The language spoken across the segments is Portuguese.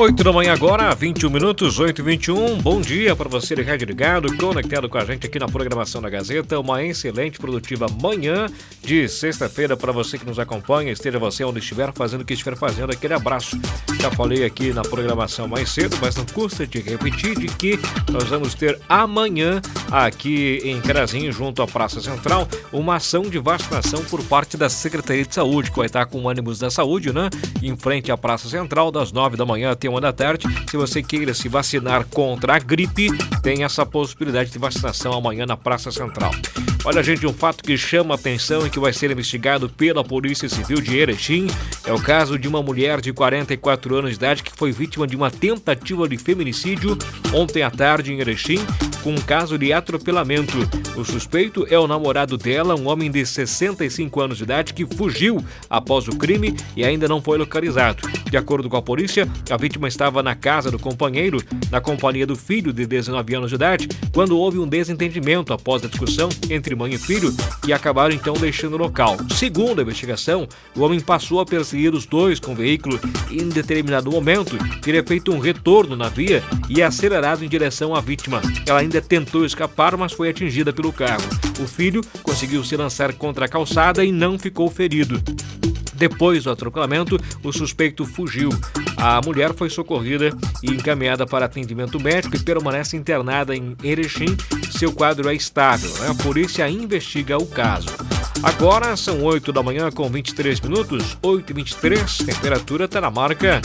8 da manhã agora, 21 minutos, 8h21. Bom dia para você de rádio ligado, conectado com a gente aqui na programação da Gazeta. Uma excelente, produtiva manhã de sexta-feira para você que nos acompanha. Esteja você onde estiver, fazendo o que estiver fazendo. Aquele abraço. Já falei aqui na programação mais cedo, mas não custa de repetir de que nós vamos ter amanhã aqui em Carazinho, junto à Praça Central, uma ação de vacinação por parte da Secretaria de Saúde, que vai estar com o ônibus da saúde, né? Em frente à Praça Central, das 9 da manhã até 1 da tarde. Se você queira se vacinar contra a gripe, tem essa possibilidade de vacinação amanhã na Praça Central. Olha, gente, um fato que chama a atenção e que vai ser investigado pela Polícia Civil de Erechim é o caso de uma mulher de 44 anos de idade que foi vítima de uma tentativa de feminicídio ontem à tarde em Erechim, com um caso de atropelamento. O suspeito é o namorado dela, um homem de 65 anos de idade que fugiu após o crime e ainda não foi localizado. De acordo com a polícia, a vítima estava na casa do companheiro, na companhia do filho de 19 anos de idade, quando houve um desentendimento após a discussão entre mãe e filho, que acabaram então deixando o local. Segundo a investigação, o homem passou a perseguir os dois com o veículo e em determinado momento teria feito um retorno na via e acelerado em direção à vítima. Ela ainda tentou escapar, mas foi atingida pelo carro. O filho conseguiu se lançar contra a calçada e não ficou ferido. Depois do atropelamento, o suspeito fugiu. A mulher foi socorrida e encaminhada para atendimento médico e permanece internada em Erechim. Seu quadro é estável, né? A polícia investiga o caso. Agora são 8 da manhã com 23 minutos, 8h23, temperatura está na marca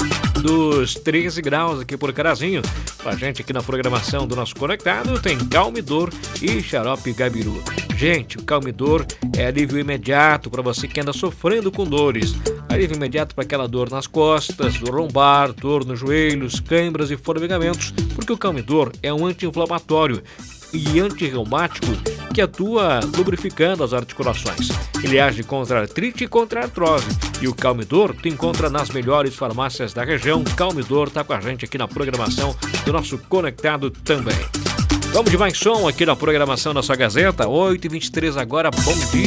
dos 13 graus aqui por Carazinho. A gente aqui na programação do nosso Conectado tem Calmidor e Xarope Gabiru. Gente, o Calmidor é alívio imediato para você que anda sofrendo com dores. Alívio imediato para aquela dor nas costas, dor lombar, dor nos joelhos, câimbras e formigamentos, porque o Calmidor é um anti-inflamatório e antirreumático que atua lubrificando as articulações. Ele age contra a artrite e contra a artrose. E o Calmidor tu encontra nas melhores farmácias da região. Calmidor está com a gente aqui na programação do nosso Conectado também. Vamos de mais som aqui na programação da sua Gazeta, 8h23 agora, bom dia.